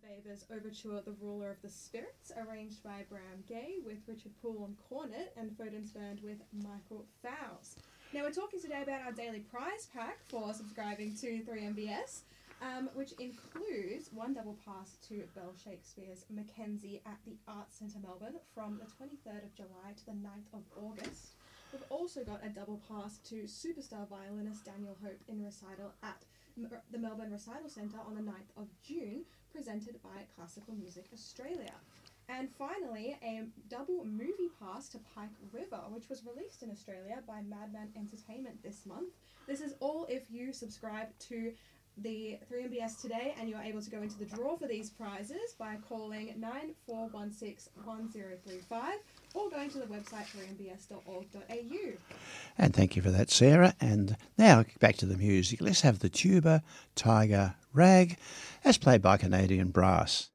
Weber's overture The Ruler of the Spirits, arranged by Bram Gay with Richard Poole on cornet and Foden's band with Michael Fowles. Now we're talking today about our daily prize pack for subscribing to 3MBS, which includes one double pass to Bell Shakespeare's Mackenzie at the Arts Centre Melbourne from the 23rd of July to the 9th of August. We've also got a double pass to superstar violinist Daniel Hope in recital at the Melbourne Recital Centre on the 9th of June, presented by Classical Music Australia. And finally, a double movie pass to Pike River, which was released in Australia by Madman Entertainment this month. This is all if you subscribe to the 3MBS today, and you're able to go into the draw for these prizes by calling 94161035 or going to the website 3mbs.org.au. And thank you for that, Sarah. And now back to the music. Let's have the tuba Tiger Rag, as played by Canadian Brass.